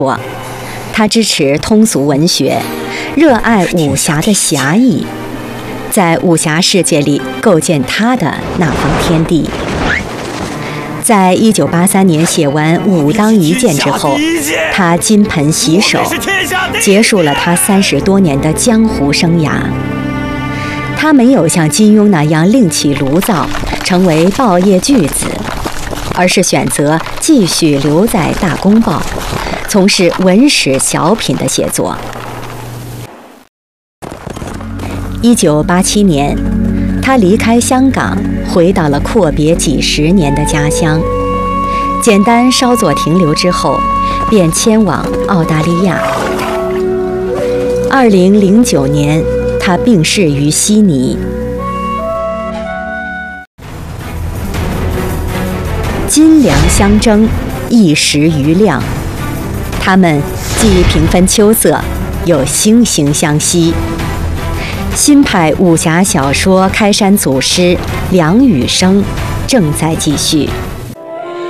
他支持通俗文学，热爱武侠的侠义，在武侠世界里构建他的那方天地。在1983年写完《武当一剑》之后，他金盆洗手，结束了他30多年的江湖生涯。他没有像金庸那样另起炉灶，成为报业巨子，而是选择继续留在《大公报》，从事文史小品的写作。1987年，他离开香港，回到了阔别几十年的家乡。简单稍作停留之后，便迁往澳大利亚。2009年，他病逝于悉尼。金梁相争，一时瑜亮。他们既平分秋色，又惺惺相惜。新派武侠小说开山祖师梁羽生正在继续。